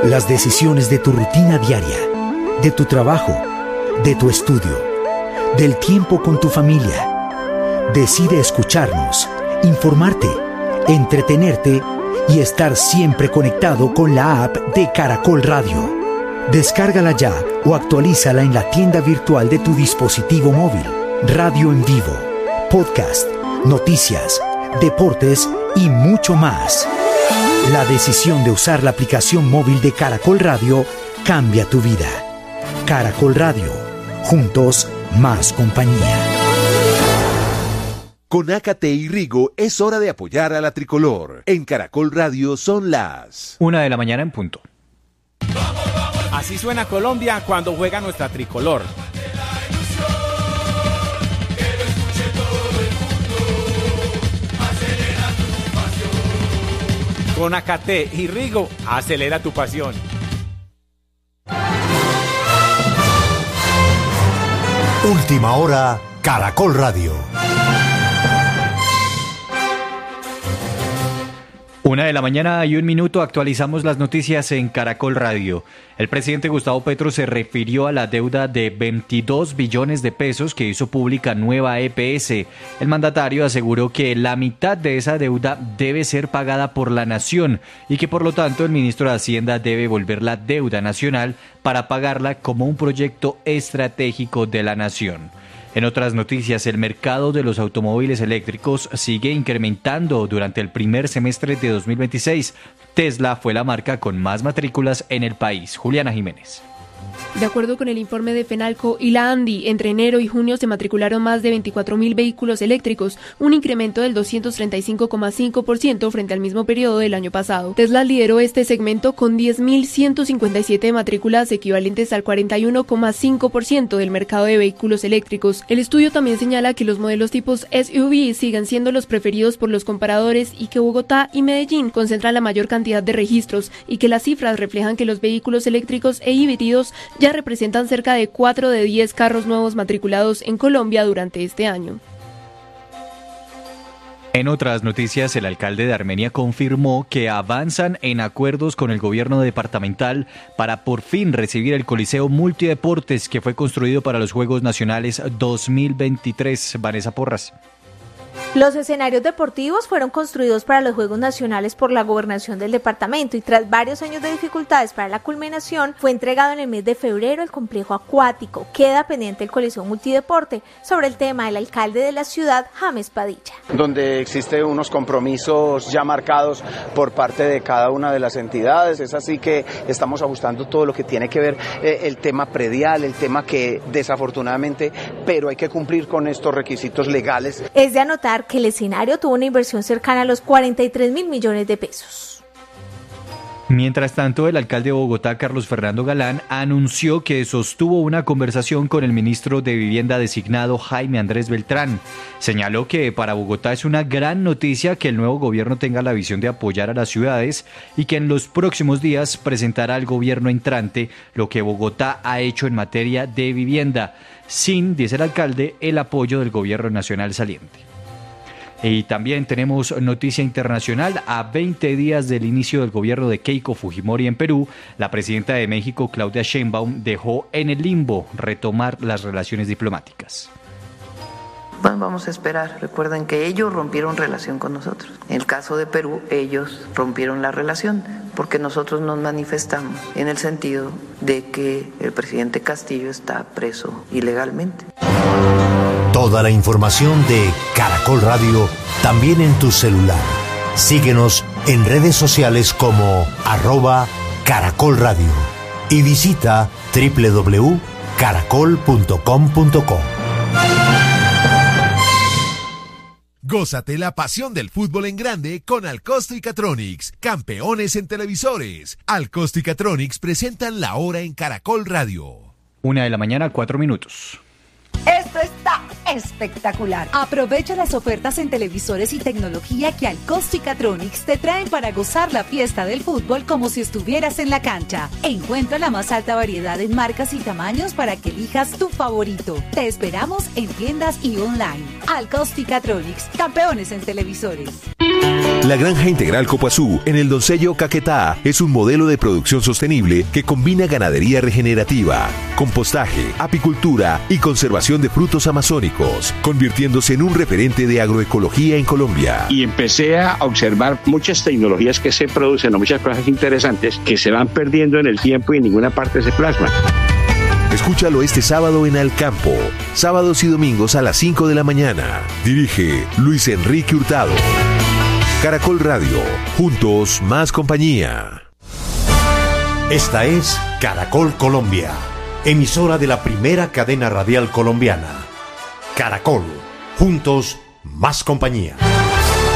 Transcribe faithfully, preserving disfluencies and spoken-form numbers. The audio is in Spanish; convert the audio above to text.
Las decisiones de tu rutina diaria, de tu trabajo, de tu estudio, del tiempo con tu familia. Decide escucharnos, informarte, entretenerte y estar siempre conectado con la app de Caracol Radio. Descárgala ya o actualízala en la tienda virtual de tu dispositivo móvil. Radio en vivo, podcast, noticias, deportes y mucho más. La decisión de usar la aplicación móvil de Caracol Radio cambia tu vida. Caracol Radio. Juntos, más compañía. Con Ácate y Rigo es hora de apoyar a la tricolor. En Caracol Radio son las una de la mañana en punto. Así suena Colombia cuando juega nuestra tricolor. Con Ácate y Rigo, acelera tu pasión. Última hora, Caracol Radio. Una de la mañana y un minuto, actualizamos las noticias en Caracol Radio. El presidente Gustavo Petro se refirió a la deuda de veintidós billones de pesos que hizo pública Nueva E P S. El mandatario aseguró que la mitad de esa deuda debe ser pagada por la nación y que por lo tanto el ministro de Hacienda debe volver la deuda nacional para pagarla como un proyecto estratégico de la nación. En otras noticias, el mercado de los automóviles eléctricos sigue incrementando durante el primer semestre de dos mil veintiséis. Tesla fue la marca con más matrículas en el país. Juliana Jiménez. De acuerdo con el informe de Fenalco y la ANDI, entre enero y junio se matricularon más de veinticuatro mil vehículos eléctricos, un incremento del doscientos treinta y cinco coma cinco por ciento frente al mismo periodo del año pasado. Tesla lideró este segmento con diez mil ciento cincuenta y siete matrículas equivalentes al cuarenta y uno coma cinco por ciento del mercado de vehículos eléctricos. El estudio también señala que los modelos tipos S U V siguen siendo los preferidos por los compradores y que Bogotá y Medellín concentran la mayor cantidad de registros y que las cifras reflejan que los vehículos eléctricos e híbridos ya representan cerca de cuatro de diez carros nuevos matriculados en Colombia durante este año. En otras noticias, el alcalde de Armenia confirmó que avanzan en acuerdos con el gobierno departamental para por fin recibir el Coliseo Multideportes que fue construido para los Juegos Nacionales dos mil veintitrés. Vanessa Porras. Los escenarios deportivos fueron construidos para los Juegos Nacionales por la Gobernación del departamento y tras varios años de dificultades para la culminación, fue entregado en el mes de febrero el complejo acuático. Queda pendiente el Coliseo Multideporte. Sobre el tema, el alcalde de la ciudad, James Padilla. Donde existen unos compromisos ya marcados por parte de cada una de las entidades. Es así que estamos ajustando todo lo que tiene que ver eh, el tema predial, el tema que desafortunadamente, pero hay que cumplir con estos requisitos legales. Es de anotar que el escenario tuvo una inversión cercana a los cuarenta y tres mil millones de pesos. Mientras tanto, el alcalde de Bogotá, Carlos Fernando Galán, anunció que sostuvo una conversación con el ministro de Vivienda designado, Jaime Andrés Beltrán. Señaló que para Bogotá es una gran noticia que el nuevo gobierno tenga la visión de apoyar a las ciudades y que en los próximos días presentará al gobierno entrante lo que Bogotá ha hecho en materia de vivienda, sin, dice el alcalde, el apoyo del gobierno nacional saliente. Y también tenemos noticia internacional. A veinte días del inicio del gobierno de Keiko Fujimori en Perú, la presidenta de México, Claudia Sheinbaum, dejó en el limbo retomar las relaciones diplomáticas. Bueno, vamos a esperar. Recuerden que ellos rompieron relación con nosotros. En el caso de Perú, ellos rompieron la relación porque nosotros nos manifestamos en el sentido de que el presidente Castillo está preso ilegalmente. Toda la información de Caracol Radio también en tu celular. Síguenos en redes sociales como arroba Caracol Radio y visita doble u doble u doble u punto caracol punto com punto co. Gózate la pasión del fútbol en grande con Alcosto y Catronics, campeones en televisores. Alcosto y Catronics presentan la hora en Caracol Radio. Una de la mañana, cuatro minutos. Esto está espectacular. Aprovecha las ofertas en televisores y tecnología que Alcosto y Catronics te traen para gozar la fiesta del fútbol como si estuvieras en la cancha. Encuentra la más alta variedad en marcas y tamaños para que elijas tu favorito. Te esperamos en tiendas y online. Alcosto y Catronics, campeones en televisores. La Granja Integral Copuazú, en el Doncello Caquetá, es un modelo de producción sostenible que combina ganadería regenerativa, compostaje, apicultura y conservación de frutos amazónicos, convirtiéndose en un referente de agroecología en Colombia. Y empecé a observar muchas tecnologías que se producen, o muchas cosas interesantes que se van perdiendo en el tiempo y en ninguna parte se plasman. Escúchalo este sábado en Al Campo, sábados y domingos a las cinco de la mañana. Dirige Luis Enrique Hurtado. Caracol Radio, juntos más compañía. Esta es Caracol Colombia, emisora de la primera cadena radial colombiana. Caracol, juntos más compañía.